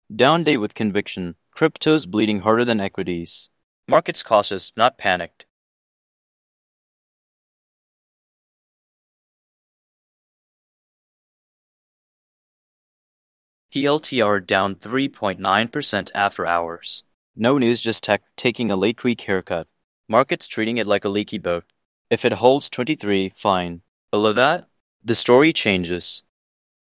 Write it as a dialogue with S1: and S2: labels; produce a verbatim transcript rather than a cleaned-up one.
S1: Down day with conviction. Cryptos bleeding harder than equities. Markets cautious, not panicked. P L T R down three point nine percent after hours. No news, just tech taking a late week haircut. Markets treating it like a leaky boat. If it holds twenty-three, fine. Below that, the story changes.